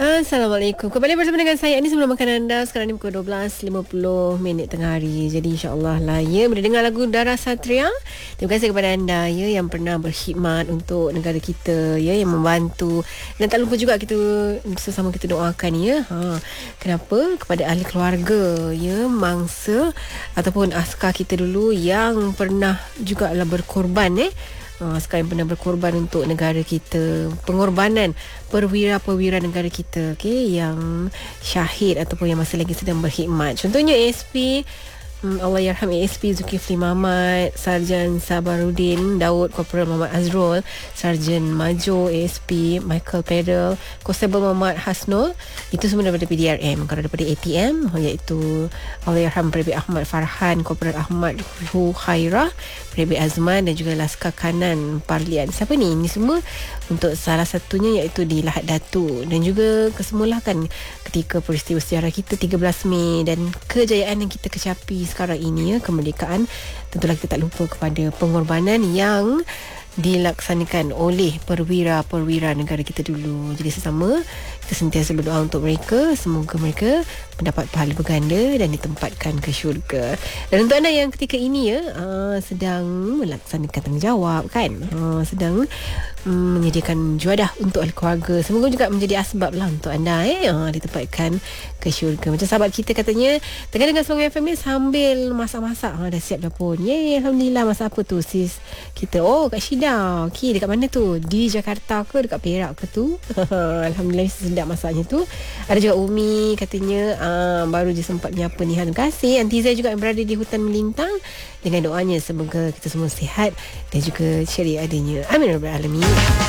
Assalamualaikum. Kembali bersama dengan saya Ani sebelum makan anda. Sekarang ni pukul 12.50 tengah hari. Jadi insyaAllah lah ya, boleh dengar lagu Dara Satria. Terima kasih kepada anda ya yang pernah berkhidmat untuk negara kita ya, yang membantu. Dan tak lupa juga kita sesama kita doakan ya. Kenapa? Kepada ahli keluarga ya, mangsa ataupun askar kita dulu yang pernah juga lah berkorban sekarang pernah berkorban untuk negara kita, pengorbanan perwira-perwira negara kita yang syahid ataupun yang masih lagi sedang berkhidmat. Contohnya ASP Allahyarham ASP Zulkifli Mahmad, Sarjan Sabarudin Daud, Korporal Muhammad Azrul, Sarjan Major ASP Michael Pedal, Constable Muhammad Hasnul. Itu semua daripada PDRM. Kalau daripada ATM iaitu Allahyarham Peribik Ahmad Farhan, Korporal Ahmad Khairah, Peribik Azman dan juga Laskar Kanan Parlian. Siapa ni? Ini semua untuk salah satunya iaitu di Lahad Datu. Dan juga kesemualah kan ketika peristiwa sejarah kita 13 Mei dan kejayaan yang kita kecapi sekarang ini ya, kemerdekaan. Tentulah kita tak lupa kepada pengorbanan yang dilaksanakan oleh perwira-perwira negara kita dulu. Jadi sesama kita sentiasa berdoa untuk mereka, semoga mereka mendapat pahala berganda dan ditempatkan ke syurga. Dan untuk anda yang ketika ini sedang melaksanakan tanggungjawab kan, sedang menyediakan juadah untuk ahli keluarga, semoga juga menjadi asbab lah untuk anda ditempatkan ke syurga. Macam sahabat kita katanya tengah dengar Semanggi FM ni sambil masak-masak, dah siap dapur. Alhamdulillah. Masak apa tu sis kita? Kat Syida. Okey, dekat mana tu? Di Jakarta ke dekat Perak ke tu? Alhamdulillah sedap masaknya tu. Ada juga Umi katanya baru je sempat menyapa ni. Terima kasih. Aunty Zai juga yang berada di hutan melintang, dengan doanya semoga kita semua sihat dan juga ceria adanya. Amin ya rabbal alamin.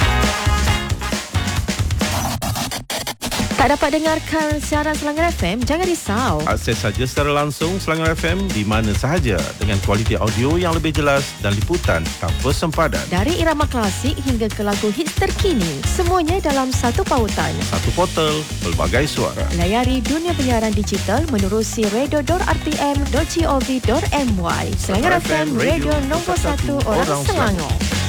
Tak dapat dengarkan siaran Selangor FM? Jangan risau. Akses saja secara langsung Selangor FM di mana sahaja dengan kualiti audio yang lebih jelas dan liputan tanpa sempadan. Dari irama klasik hingga ke lagu hits terkini, semuanya dalam satu pautan. Satu portal, pelbagai suara. Layari dunia penyiaran digital menerusi radio.rtm.gov.my. Selangor FM, radio nombor 1 orang Selangor.